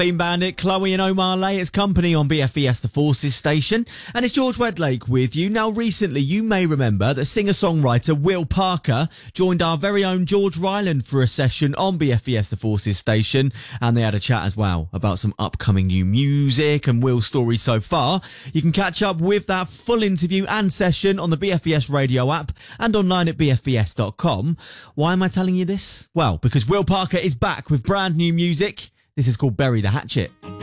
Bean Bandit, Chloe and Omar Lay, it's company on BFES The Forces station, and it's George Wedlake with you. Now recently you may remember that singer-songwriter Will Parker joined our very own George Ryland for a session on BFES The Forces station, and they had a chat as well about some upcoming new music and Will's story so far. You can catch up with that full interview and session on the BFES radio app and online at bfbs.com. Why am I telling you this? Well, because Will Parker is back with brand new music. This is called Bury the Hatchet.